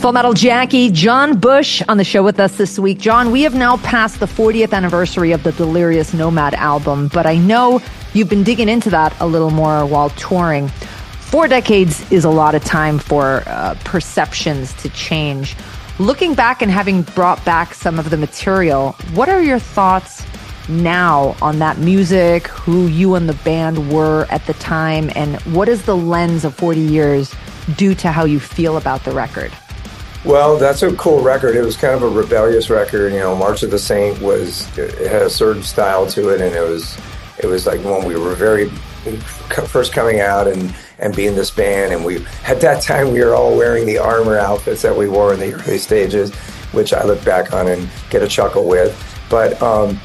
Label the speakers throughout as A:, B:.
A: Full Metal Jackie, John Bush on the show with us this week. John, we have now passed the 40th anniversary of the Delirious Nomad album, but I know you've been digging into that a little more while touring. 4 decades is a lot of time for perceptions to change. Looking back and having brought back some of the material, what are your thoughts now on that music, who you and the band were at the time, and what is the lens of 40 years do to how you feel about the record?
B: Well, that's a cool record. It was kind of a rebellious record. You know, March of the Saint it had a certain style to it, and it was like when we were first coming out and being this band, and at that time we were all wearing the armor outfits that we wore in the early stages, which I look back on and get a chuckle with. But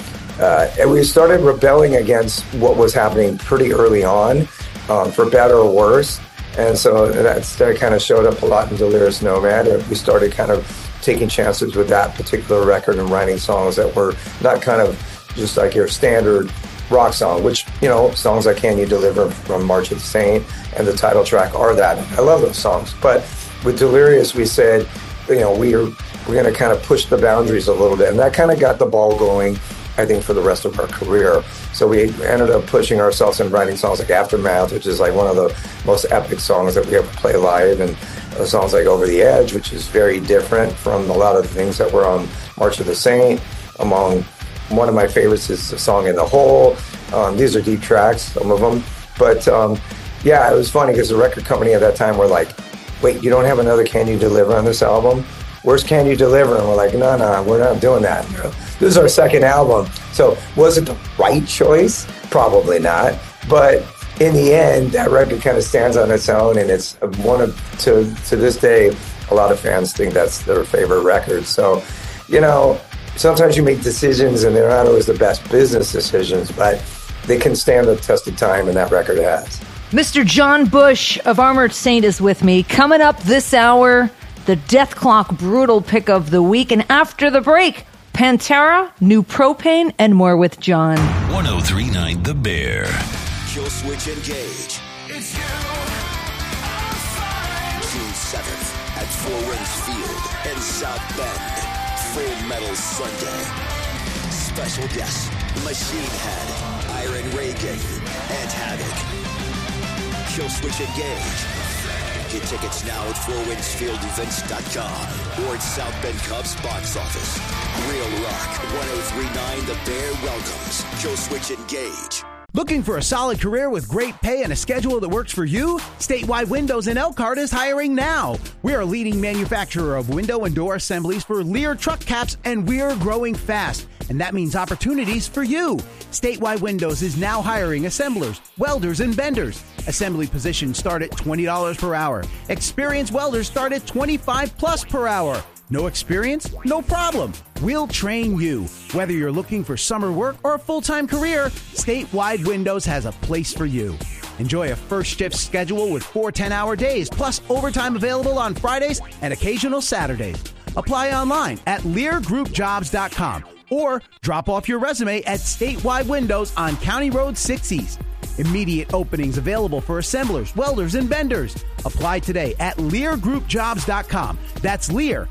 B: and we started rebelling against what was happening pretty early on, for better or worse. And so that kind of showed up a lot in Delirious Nomad. We started kind of taking chances with that particular record and writing songs that were not kind of just like your standard rock song, which, you know, songs like Can You Deliver from March of the Saint and the title track are that. I love those songs. But with Delirious, we said, you know, we're going to kind of push the boundaries a little bit. And that kind of got the ball going, I think, for the rest of our career. So we ended up pushing ourselves and writing songs like Aftermath, which is like one of the most epic songs that we ever play live, and songs like Over the Edge, which is very different from a lot of the things that were on March of the Saint. Among one of my favorites is the song In the Hole. These are deep tracks, some of them. But yeah, it was funny because the record company at that time were like, wait, you don't have another Can You Deliver on this album? Where's Can You Deliver? And we're like, no, we're not doing that. This is our second album. So was it the right choice? Probably not. But in the end, that record kind of stands on its own, and it's to this day, a lot of fans think that's their favorite record. So, you know, sometimes you make decisions and they're not always the best business decisions, but they can stand the test of time, and that record has.
A: Mr. John Bush of Armored Saint is with me. Coming up this hour, the Death Clock Brutal Pick of the Week, and after the break, Pantera, New Propane, and more with John.
C: 103.9 The Bear.
D: Kill Switch Engage.
E: It's you.
D: June 7th at Four Rings Field in South Bend. Full Metal Sunday. Special guests, Machine Head, Iron Reagan, and Havoc. Kill Switch Engage. Get tickets now at fourwingsfieldevents.com or at South Bend Cubs box office. Real Rock 103.9 The Bear welcomes Kill Switch Engage.
F: Looking for a solid career with great pay and a schedule that works for you? Statewide Windows in Elkhart is hiring now. We're a leading manufacturer of window and door assemblies for Lear truck caps, and we're growing fast. And that means opportunities for you. Statewide Windows is now hiring assemblers, welders, and benders. Assembly positions start at $20 per hour. Experienced welders start at $25+ per hour. No experience? No problem. We'll train you. Whether you're looking for summer work or a full-time career, Statewide Windows has a place for you. Enjoy a first shift schedule with 4 10-hour days, plus overtime available on Fridays and occasional Saturdays. Apply online at LearGroupJobs.com or drop off your resume at Statewide Windows on County Road 6 East. Immediate openings available for assemblers, welders, and benders. Apply today at LearGroupJobs.com. That's Lear,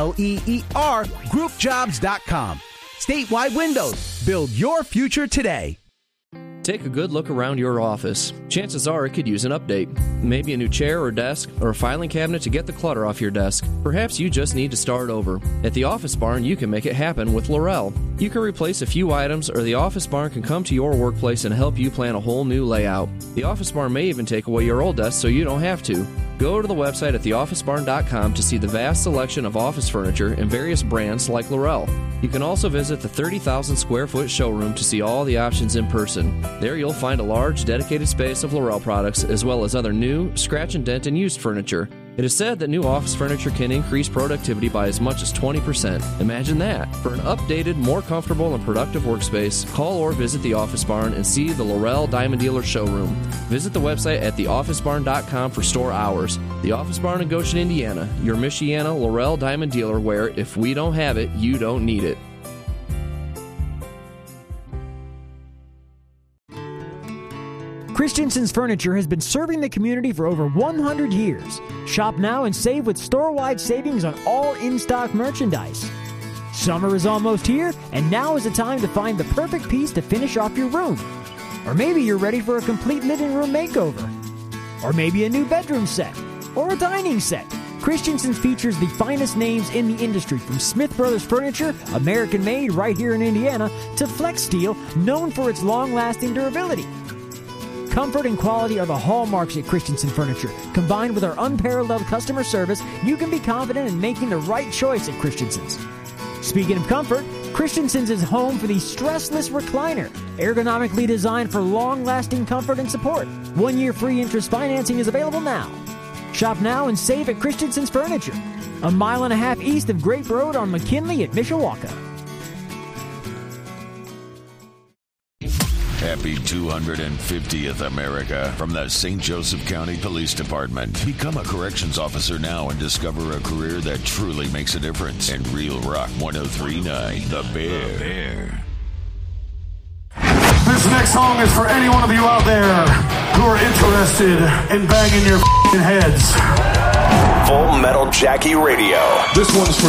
F: L-E-E-R, GroupJobs.com. Statewide Windows. Build your future today.
G: Take a good look around your office. Chances are it could use an update. Maybe a new chair or desk, or a filing cabinet to get the clutter off your desk. Perhaps you just need to start over. At the Office Barn, you can make it happen with Laurel. You can replace a few items, or the Office Barn can come to your workplace and help you plan a whole new layout. The Office Barn may even take away your old desk so you don't have to. Go to the website at theofficebarn.com to see the vast selection of office furniture and various brands like Laurel. You can also visit the 30,000 square foot showroom to see all the options in person. There you'll find a large dedicated space of Laurel products as well as other new, scratch and dent and used furniture. It is said that new office furniture can increase productivity by as much as 20%. Imagine that. For an updated, more comfortable and productive workspace, call or visit the Office Barn and see the Laurel Diamond Dealer showroom. Visit the website at theofficebarn.com for store hours. The Office Barn in Goshen, Indiana, your Michiana Laurel Diamond Dealer where if we don't have it, you don't need it.
E: Christensen's Furniture has been serving the community for over 100 years. Shop now and save with store-wide savings on all in-stock merchandise. Summer is almost here, and now is the time to find the perfect piece to finish off your room. Or maybe you're ready for a complete living room makeover. Or maybe a new bedroom set. Or a dining set. Christensen features the finest names in the industry, from Smith Brothers Furniture, American-made right here in Indiana, to Flex Steel, known for its long-lasting durability. Comfort and quality are the hallmarks at Christensen Furniture. Combined with our unparalleled customer service, you can be confident in making the right choice at Christensen's. Speaking of comfort, Christensen's is home for the stressless recliner, ergonomically designed for long-lasting comfort and support. 1 year free interest financing is available now. Shop now and save at Christensen's Furniture, 1.5 miles east of Grape Road on McKinley at Mishawaka.
C: Happy 250th America from the St. Joseph County Police Department. Become a corrections officer now and discover a career that truly makes a difference. And Real Rock 103.9, The Bear.
H: This next song is for any one of you out there who are interested in banging your heads.
D: Full Metal Jackie Radio.
H: This one's for